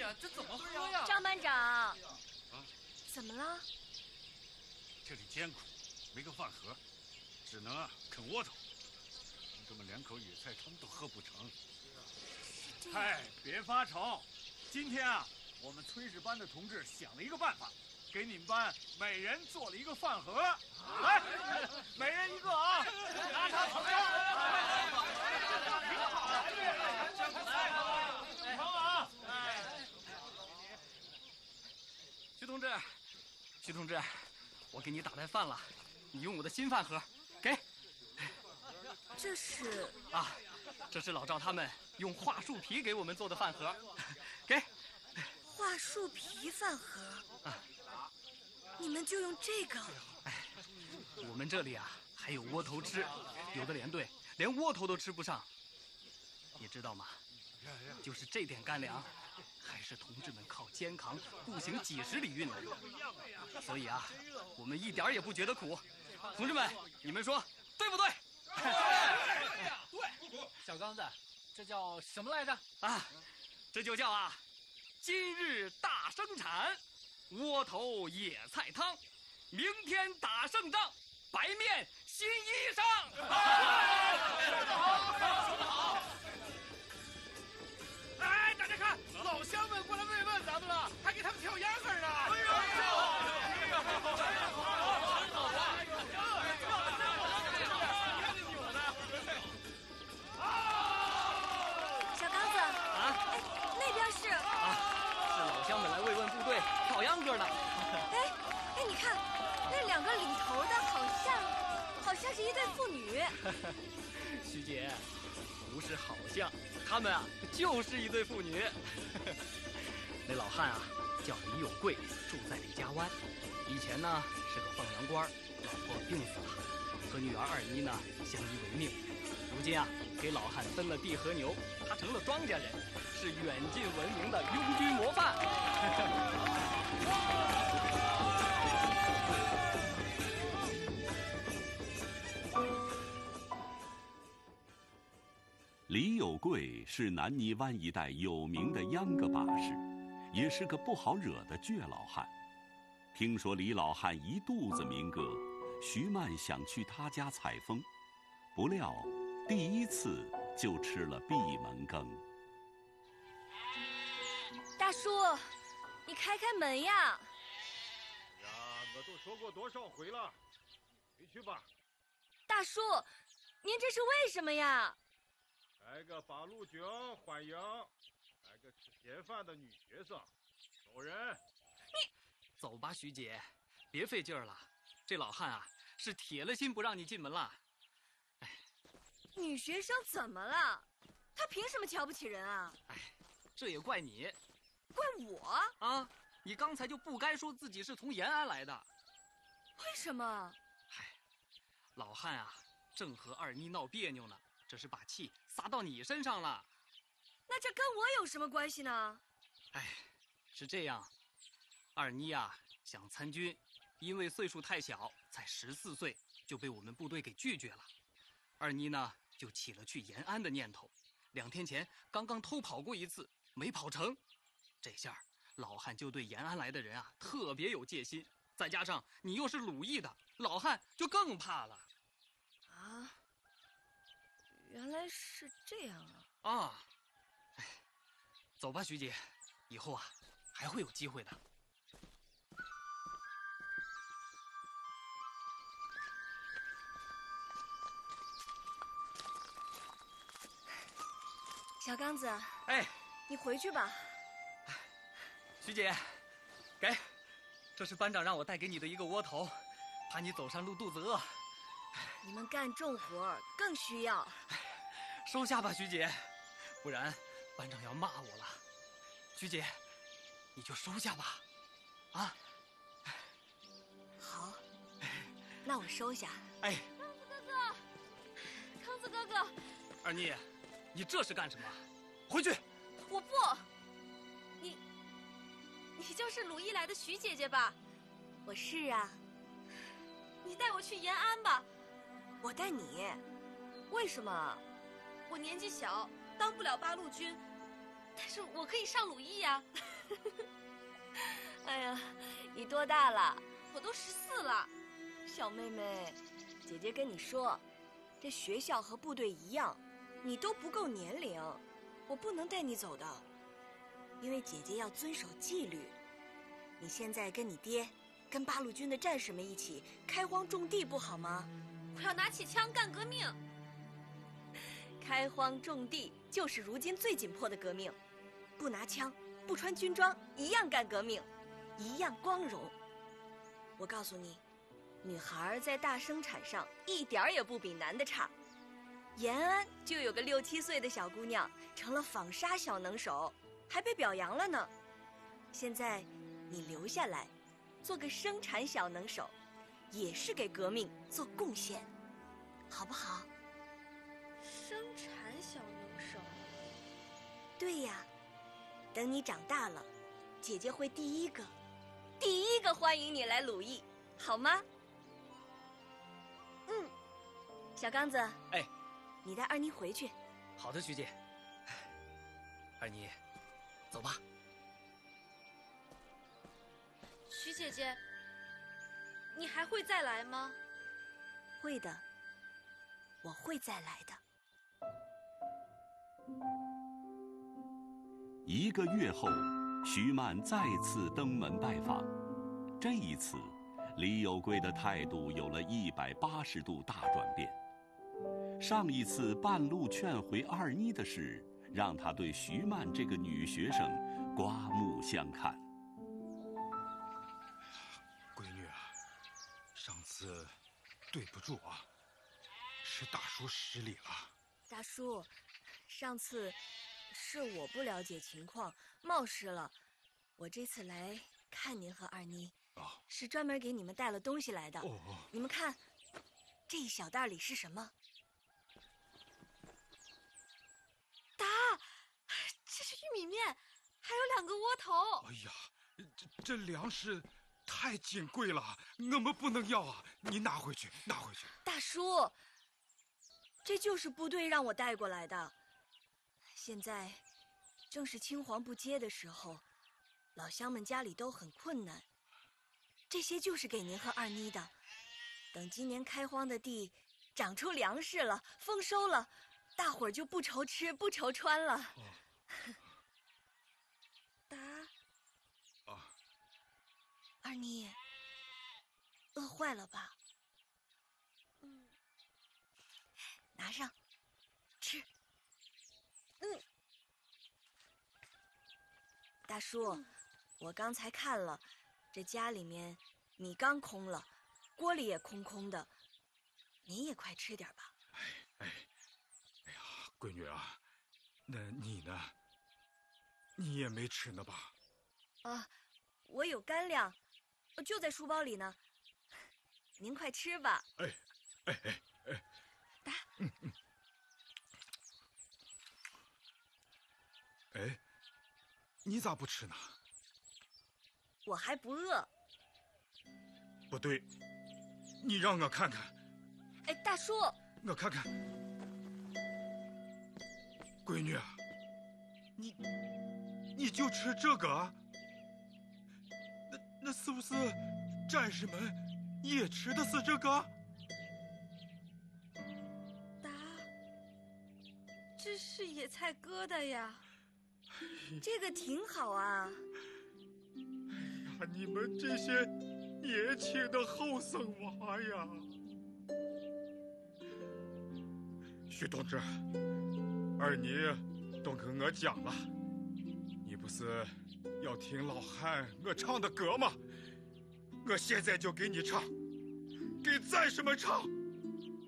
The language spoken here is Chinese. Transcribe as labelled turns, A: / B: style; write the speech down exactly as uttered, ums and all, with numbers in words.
A: 呀，这怎么喝呀？
B: 张班长，啊，
C: 怎么了？
D: 这里艰苦，没个饭盒，只能啊啃窝头。同志们连口野菜汤都喝不成。
A: 嗨，别发愁，今天啊，我们炊事班的同志想了一个办法，给你们班每人做了一个饭盒，来，每人一个啊，拿它盛上。挺好的，来，盛啊！哎，
E: 徐同志，徐同志，我给你打来饭了，你用我的新饭盒，给。
C: 这是
E: 啊，这是老赵他们用桦树皮给我们做的饭盒，给。
C: 桦树皮饭盒
E: 啊，
C: 你们就用这个？
E: 哎，我们这里啊还有窝头吃，有的连队连窝头都吃不上，你知道吗？就是这点干粮，还是同志们靠肩扛步行几十里运来的，所以啊，我们一点也不觉得苦。同志们，你们说对不对？
A: 对，
F: 小刚子，这叫什么来着？
E: 啊，这就叫啊，今日大生产，窝头野菜汤，明天打胜仗，白面新衣裳。
A: 说得好，说得好。哎，大家看，老乡们过来慰问咱们了，还给他们跳秧歌呢。哎呦，哎呦，真好玩！
C: 小刚子啊，哎，那边是
E: 啊，是老乡们来慰问部队跳秧歌呢。
C: 哎哎，你看，那两个领头的好像，好像是一对父女。
E: 徐姐，不是好像，他们啊就是一对父女。那老汉啊叫李有贵，住在李家湾，以前呢是个放羊官，老婆病死了，和女儿二妮呢相依为命。如今啊给老汉分了地和牛，他成了庄稼人，是远近闻名的拥军模范。
G: 李有贵是南泥湾一带有名的秧歌把式，也是个不好惹的倔老汉。听说李老汉一肚子民歌，徐曼想去他家采风，不料第一次就吃了闭门羹。
C: 大叔，你开开门呀！
A: 呀，我都说过多少回了，回去吧。
C: 大叔，您这是为什么呀？
A: 来个八路军欢迎，来个吃闲饭的女学生，走人。
E: 你走吧，徐姐，别费劲儿了。这老汉啊，是铁了心不让你进门了。哎，
C: 女学生怎么了？她凭什么瞧不起人啊？
E: 哎，这也怪你。
C: 怪我
E: 啊！你刚才就不该说自己是从延安来的。
C: 为什么？
E: 哎，老汉啊，正和二妮闹别扭呢。这是把气撒到你身上了，
C: 那这跟我有什么关系呢？
E: 哎，是这样，二妮啊想参军，因为岁数太小，才十四岁就被我们部队给拒绝了。二妮呢就起了去延安的念头，两天前刚刚偷跑过一次，没跑成。这下老汉就对延安来的人啊特别有戒心，再加上你又是鲁艺的，老汉就更怕了。
C: 啊？原来是这样啊！
E: 啊，哎，走吧，徐姐，以后啊还会有机会的。
C: 小刚子，
E: 哎，
C: 你回去吧。
E: 徐姐，给，这是班长让我带给你的一个窝头，怕你走上路肚子饿。
C: 你们干重活更需要。
E: 收下吧，徐姐，不然班长要骂我了。徐姐，你就收下吧，啊？
C: 好，那我收下。
E: 哎，
B: 康子哥哥，康子哥哥，
E: 二妮，你这是干什么？回去！
B: 我不，你，你就是鲁艺来的徐姐姐吧？
C: 我是啊。
B: 你带我去延安吧。
C: 我带你？为什么？
B: 我年纪小，当不了八路军，但是我可以上鲁艺呀。
C: 哎呀，你多大了？
B: 我都十四了。
C: 小妹妹，姐姐跟你说，这学校和部队一样，你都不够年龄，我不能带你走的，因为姐姐要遵守纪律。你现在跟你爹，跟八路军的战士们一起开荒种地，不好吗？
B: 我要拿起枪干革命。
C: 开荒种地就是如今最紧迫的革命，不拿枪，不穿军装，一样干革命，一样光荣。我告诉你，女孩在大生产上一点儿也不比男的差。延安就有个六七岁的小姑娘成了纺纱小能手，还被表扬了呢。现在你留下来，做个生产小能手，也是给革命做贡献，好不好？
B: 生产小能手。
C: 对呀，等你长大了，姐姐会第一个，第一个欢迎你来鲁艺，好吗？嗯，小刚子，
E: 哎，
C: 你带二妮回去。
E: 好的，徐姐。二妮，走吧。
B: 徐姐姐，你还会再来吗？
C: 会的，我会再来的。
G: 一个月后，徐曼再次登门拜访。这一次，李有贵的态度有了一百八十度大转变。上一次半路劝回二妮的事，让他对徐曼这个女学生刮目相看。
H: 闺女啊，上次对不住啊，是大叔失礼了。
C: 大叔，上次是我不了解情况，冒失了。我这次来看您和二妮，
H: 哦，
C: 是专门给你们带了东西来的。
H: 哦，
C: 你们看，这一小袋里是什么？
B: 答，这是玉米面，还有两个窝头。
H: 哎呀，这这粮食太金贵了，我们不能要啊！你拿回去，拿回去。
C: 大叔，这就是部队让我带过来的。现在正是青黄不接的时候，老乡们家里都很困难。这些就是给您和二妮的。等今年开荒的地长出粮食了，丰收了，大伙儿就不愁吃不愁穿了。
H: 哦，
C: 答。
H: 啊，
C: 二妮，饿坏了吧？
B: 嗯，
C: 拿上，吃。嗯，大叔，
B: 嗯
C: 我刚才看了，这家里面米缸空了，锅里也空空的，您也快吃点吧。
H: 哎哎，哎呀，闺女啊，那你呢？你也没吃呢吧？
C: 啊，我有干粮，就在书包里呢。您快吃吧。
H: 哎，哎哎哎，
C: 答。
H: 嗯嗯。哎，你咋不吃呢？
C: 我还不饿。
H: 不对，你让我看看。
C: 哎，大叔，
H: 我看看。闺女啊，你你就吃这个？那那是不是战士们也吃的是这个？
B: 答，这是野菜疙瘩呀。
C: 这个挺好啊。
H: 哎呀，你们这些年轻的后生娃呀！徐同志，二妮都跟我讲了，你不是要听老汉我唱的歌吗？我现在就给你唱，给战士们唱。